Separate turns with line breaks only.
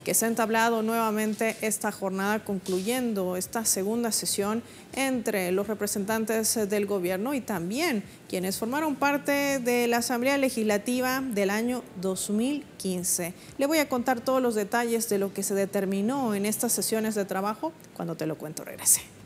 Que se ha entablado nuevamente esta jornada, concluyendo esta segunda sesión entre los representantes del gobierno y también quienes formaron parte de la Asamblea Legislativa del año 2015. Le voy a contar todos los detalles de lo que se determinó en estas sesiones de trabajo cuando te lo cuento. Regrese.